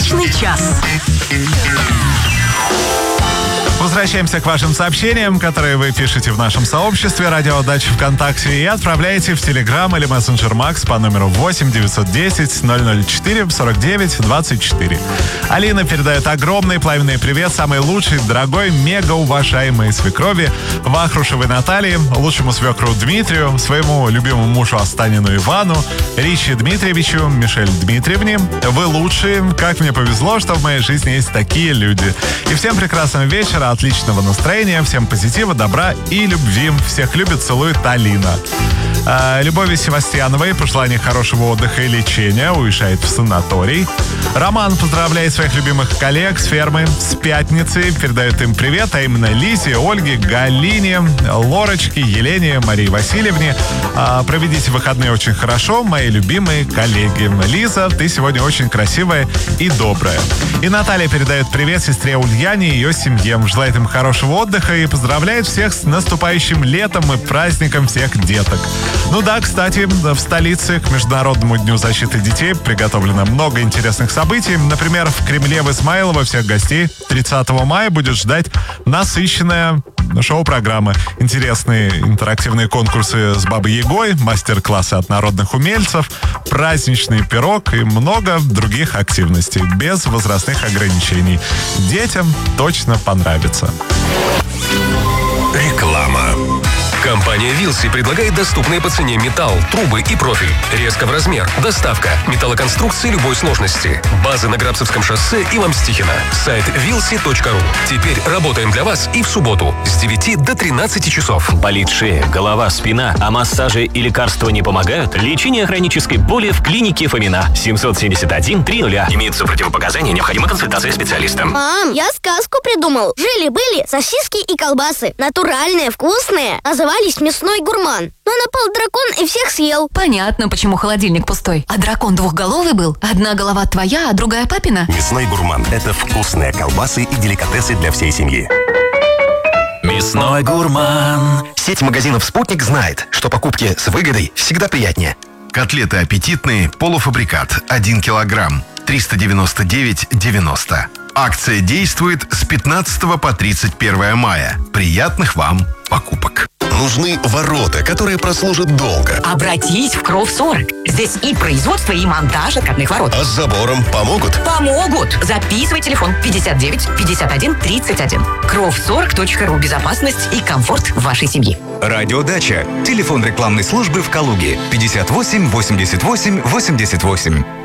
Удачный час. Возвращаемся к вашим сообщениям, которые вы пишете в нашем сообществе «Радио Удачи ВКонтакте» и отправляете в Telegram или Messenger Max по номеру 8 910 004 49 24. Алина передает огромный пламенный привет самой лучшей, дорогой, мега уважаемой свекрови Вахрушевой Наталье, лучшему свекру Дмитрию, своему любимому мужу Останину Ивану, Ричи Дмитриевичу, Мишель Дмитриевне. Вы лучшие. Как мне повезло, что в моей жизни есть такие люди. И всем прекрасного вечера, отличного настроения, всем позитива, добра и любви. Всех любит, целует Алина. Любови Севастьяновой пожелание хорошего отдыха и лечения, уезжает в санаторий. Роман поздравляет своих любимых коллег с фермы с пятницы, передает им привет, а именно Лизе, Ольге, Галине, Лорочке, Елене, Марии Васильевне. Проведите выходные очень хорошо, мои любимые коллеги. Лиза, ты сегодня очень красивая и добрая. И Наталья передает привет сестре Ульяне и ее семье. Желает им хорошего отдыха и поздравляет всех с наступающим летом и праздником всех деток. Ну да, кстати, в столице к Международному дню защиты детей приготовлено много интересных событий. Например, в Кремле в Исмаилово всех гостей 30 мая будет ждать насыщенная шоу-программа. Интересные интерактивные конкурсы с Бабой Ягой, мастер-классы от народных умельцев, праздничный пирог и много других активностей без возрастных ограничений. Детям точно понравится. Реклама. Компания Вилси предлагает доступные по цене металл, трубы и профиль. Резко в размер. Доставка. Металлоконструкции любой сложности. Базы на Грабцевском шоссе и Ломстихина. Сайт vilsi.ru. Теперь работаем для вас и в субботу с 9 до 13 часов. Болит шея, голова, спина, а массажи и лекарства не помогают? Лечение хронической боли в клинике Фомина. 771-300. Имеются противопоказания, необходима консультация специалиста. Мам, я сказку придумал. Жили-были сосиски и колбасы. Натуральные, вкусные. Назывались «Мясной гурман». Но напал дракон и всех съел. Понятно, почему холодильник пустой. А дракон двухголовый был? Одна голова твоя, а другая папина? Мясной гурман – это вкусные колбасы и деликатесы для всей семьи. Мясной гурман. Сеть магазинов «Спутник» знает, что покупки с выгодой всегда приятнее. Котлеты аппетитные, полуфабрикат, 1 килограмм, 399,90. Акция действует с 15 по 31 мая. Приятных вам покупок. Нужны ворота, которые прослужат долго. Обратись в Кров 40. Здесь и производство, и монтаж откатных ворот. А с забором помогут? Помогут. Записывай телефон 59 51 31. Кров40.ру. Безопасность и комфорт вашей семьи. Радиодача. Телефон рекламной службы в Калуге 58 88 88.